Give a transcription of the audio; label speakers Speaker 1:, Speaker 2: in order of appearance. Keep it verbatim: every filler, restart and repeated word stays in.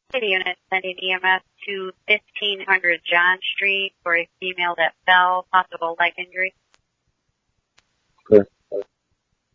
Speaker 1: City unit sending E M S to fifteen hundred John Street for a female that fell, possible leg injury.
Speaker 2: Okay.